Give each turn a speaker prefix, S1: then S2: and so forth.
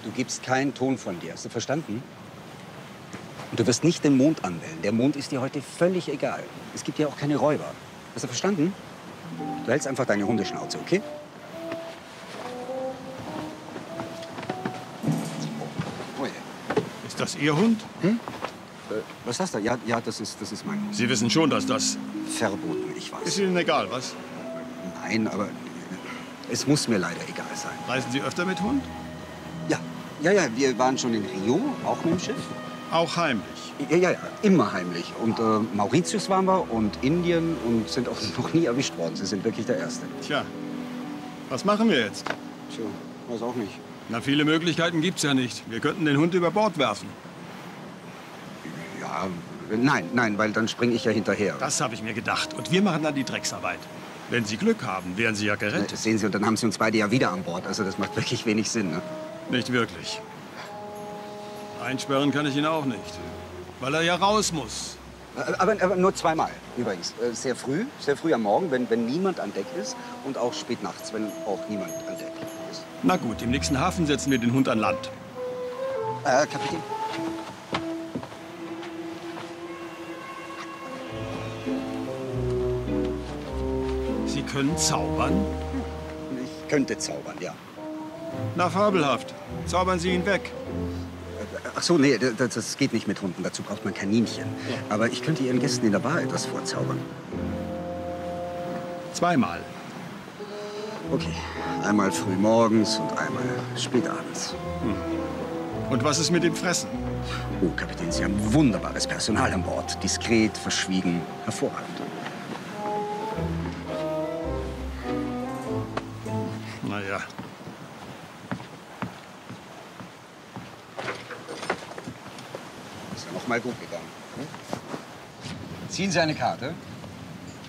S1: Du gibst keinen Ton von dir. Hast du verstanden? Und du wirst nicht den Mond anwählen. Der Mond ist dir heute völlig egal. Es gibt ja auch keine Räuber. Hast du verstanden? Du hältst einfach deine Hundeschnauze, okay? Oh je.
S2: Ist das Ihr Hund?
S1: Hm? Was hast du? Ja, das ist mein Hund.
S2: Sie wissen schon, dass das...
S1: Verboten, ich weiß.
S2: Ist Ihnen egal, was?
S1: Nein, aber es muss mir leider egal sein.
S2: Reisen Sie öfter mit Hund?
S1: Ja, wir waren schon in Rio, auch mit dem Schiff.
S2: Auch heimlich?
S1: Ja, immer heimlich. Und Mauritius waren wir und Indien und sind auch noch nie erwischt worden. Sie sind wirklich der Erste.
S2: Tja, was machen wir jetzt?
S1: Tja, weiß auch nicht.
S2: Na, viele Möglichkeiten gibt's ja nicht. Wir könnten den Hund über Bord werfen.
S1: Ja, nein, weil dann springe ich ja hinterher.
S2: Das habe ich mir gedacht. Und wir machen dann die Drecksarbeit. Wenn Sie Glück haben, wären Sie ja gerettet.
S1: Sehen Sie, und dann haben Sie uns beide ja wieder an Bord. Also das macht wirklich wenig Sinn, ne?
S2: Nicht wirklich. Einsperren kann ich ihn auch nicht. Weil er ja raus muss.
S1: Aber nur zweimal, übrigens. Sehr früh am Morgen, wenn niemand an Deck ist. Und auch spät nachts, wenn auch niemand an Deck ist.
S2: Na gut, im nächsten Hafen setzen wir den Hund an Land.
S1: Kapitän.
S2: Sie können zaubern?
S1: Ich könnte zaubern, ja.
S2: Na, fabelhaft. Zaubern Sie ihn weg.
S1: Ach so, nee, das geht nicht mit Hunden. Dazu braucht man Kaninchen. Ja. Aber ich könnte Ihren Gästen in der Bar etwas vorzaubern.
S2: Zweimal.
S1: Okay. Einmal früh morgens und einmal spät abends.
S2: Und was ist mit dem Fressen?
S1: Oh, Kapitän, Sie haben wunderbares Personal an Bord. Diskret, verschwiegen, hervorragend.
S2: Naja.
S1: Ist ja noch mal gut gegangen. Ziehen Sie eine Karte.